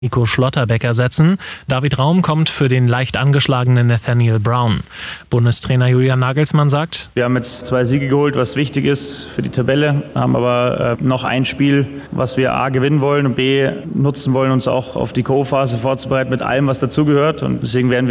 Nico Schlotterbeck ersetzen. David Raum kommt für den leicht angeschlagenen Nathaniel Brown. Bundestrainer Julian Nagelsmann sagt: Wir haben jetzt 2 Siege geholt, was wichtig ist für die Tabelle, haben aber noch ein Spiel, was wir A gewinnen wollen und B nutzen wollen, uns auch auf die K.O.-Phase vorzubereiten mit allem, was dazugehört. Und deswegen werden wir